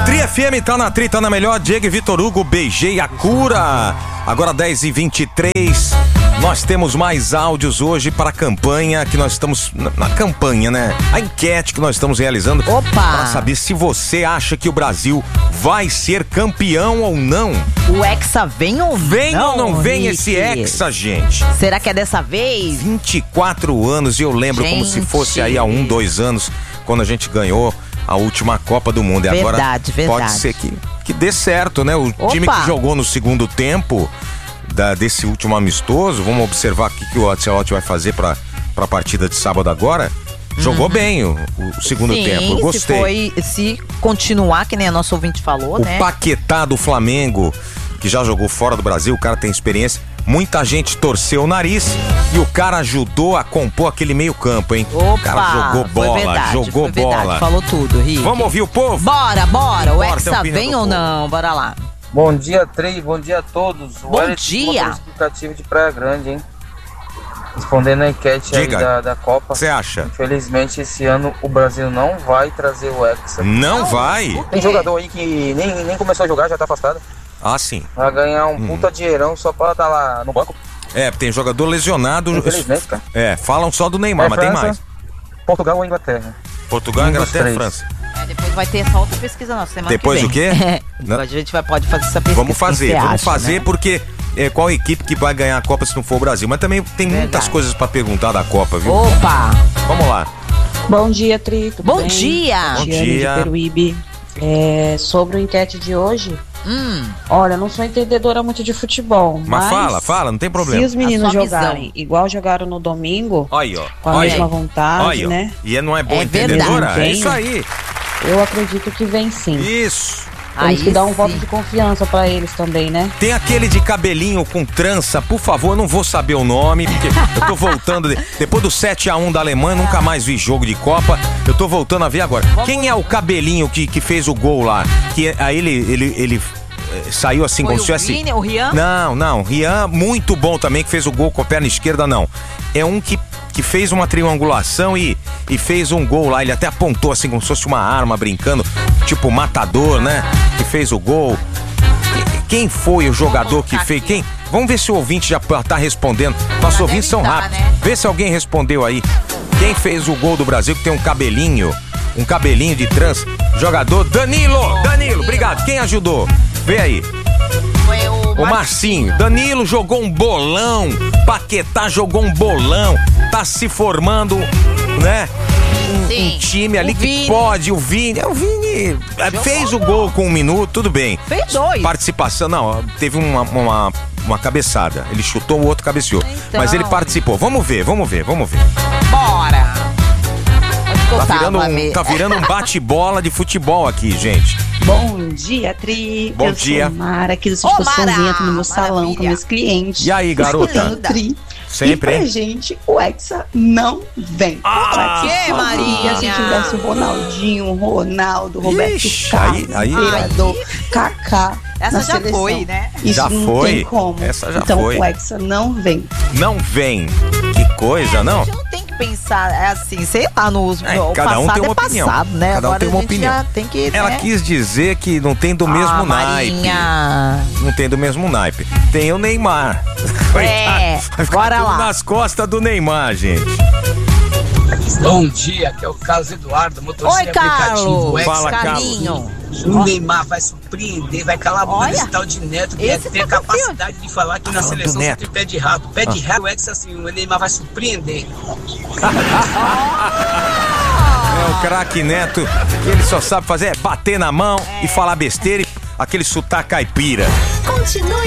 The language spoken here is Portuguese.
Tri FM tá na Tri, tá na melhor. Diego e Vitor Hugo, beijei a cura. Agora 10h23. Nós temos mais áudios hoje para a campanha que nós estamos... Na campanha, né? A enquete que nós estamos realizando. Opa! Para saber se você acha que o Brasil vai ser campeão ou não. O Hexa vem ou não? Vem ou não vem Rick? esse Hexa, gente? Será que é dessa vez? 24 anos e eu lembro como se fosse aí há 2 anos, quando a gente ganhou a última Copa do Mundo. E Verdade, agora pode ser que dê certo, né? O time que jogou no segundo tempo desse último amistoso, vamos observar o que o Ancelotti vai fazer para a partida de sábado agora. Jogou bem o segundo tempo, eu gostei. Se continuar, que nem a nossa ouvinte falou, né? O Paquetá do Flamengo, que já jogou fora do Brasil, o cara tem experiência. Muita gente torceu o nariz e o cara ajudou a compor aquele meio campo, hein? Opa, o cara jogou bola, jogou bola. Falou tudo, Rick. Vamos ouvir o povo? Bora. O Hexa vem ou não? Bora lá. Bom dia, Trey. Bom dia a todos. Bom dia. Explicativo de Praia Grande, hein? Respondendo a enquete aí da Copa. Você acha? Infelizmente, esse ano o Brasil não vai trazer o Hexa. Não vai? Tem jogador aí que nem começou a jogar, já tá afastado. Ah, sim. Vai ganhar um puta dinheirão só pra estar lá no banco. Tem jogador lesionado. Infelizmente, cara. Falam só do Neymar, mas França, tem mais. Portugal ou Inglaterra? Portugal, Inglaterra e França. Depois vai ter essa outra pesquisa nossa semana depois que vem. O quê? A gente pode fazer essa pesquisa. Vamos fazer, né? Porque qual equipe que vai ganhar a Copa se não for o Brasil? Mas também tem muitas coisas pra perguntar da Copa, viu? Opa! Vamos lá. Bom dia, Tri. Tudo Bom bem? dia! Bom dia. De Peruíbe. Sobre a enquete de hoje, olha, eu não sou entendedora muito de futebol, mas fala, não tem problema. Se os meninos jogarem igual jogaram no domingo, com a mesma vontade, né? E não é boa entendedora? Verdade. É isso aí. Eu acredito que vem sim. Isso. Temos que dar um voto de confiança pra eles também, né? Tem aquele de cabelinho com trança, por favor, eu não vou saber o nome, porque eu tô voltando, depois do 7-1 da Alemanha, nunca mais vi jogo de Copa, eu tô voltando a ver agora. Quem é o cabelinho que fez o gol lá? Que aí ele saiu assim como se tivesse... O Rian? Não, Rian, muito bom também, que fez o gol com a perna esquerda, não. É um que fez uma triangulação e fez um gol lá, ele até apontou assim como se fosse uma arma brincando, tipo matador, né? Que fez o gol. Quem foi o jogador que fez? Quem? Vamos ver se o ouvinte já tá respondendo. Nossos ouvintes são rápidos. Né? Vê se alguém respondeu aí. Quem fez o gol do Brasil que tem um cabelinho de trança? Jogador Danilo, obrigado. Quem ajudou? Vê aí. Foi o Marcinho. Danilo jogou um bolão. Paquetá jogou um bolão. Tá se formando, né? Um time ali que pode. O Vini fez o gol com 1 minuto, tudo bem. Fez 2. Participação, não, teve uma cabeçada. Ele chutou, o outro cabeceou. Então. Mas ele participou. Vamos ver. Bora! Tá virando um bate-bola de futebol aqui, gente. Bom dia, Tri. Bom dia. Eu sou Mara, aqui do Sítio Sozinha, aqui no meu salão com meus clientes. E aí, garota? Tri. Sempre, e pra gente, o Hexa não vem. Que, Maria? Se tivesse o Ronaldinho, o Ronaldo, o Roberto Carlos, o Kaká essa na já seleção. foi, né? Isso já não foi. Tem como. Essa já então, foi. O Hexa não vem. Não vem. Que coisa, não? A gente não tem que pensar assim, sei lá, no cada um passado tem uma é opinião. passado, né? Cada um Agora tem uma a gente opinião. já tem que, Ela quis dizer que não tem do mesmo naipe. Não tem do mesmo naipe. Tem o Neymar. Vai bora lá. Nas costas do Neymar, gente. Bom dia, aqui é o Carlos Eduardo, motorista aplicativo. Fala, Carlos. O Neymar vai surpreender, vai calar a boca desse tal de Neto, que tem a capacidade de falar que na seleção só tem pé de rato. Pé de rato, o Hexa assim, o Neymar vai surpreender. O craque Neto, que ele só sabe fazer bater na mão e falar besteira, aquele sotaque caipira. Continue